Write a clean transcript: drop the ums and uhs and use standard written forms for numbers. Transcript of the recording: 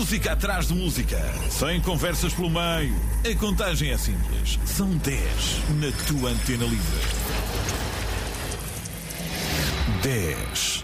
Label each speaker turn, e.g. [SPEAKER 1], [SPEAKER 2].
[SPEAKER 1] Música atrás de música, sem conversas pelo meio. A contagem é simples. São 10 na tua antena livre. 10.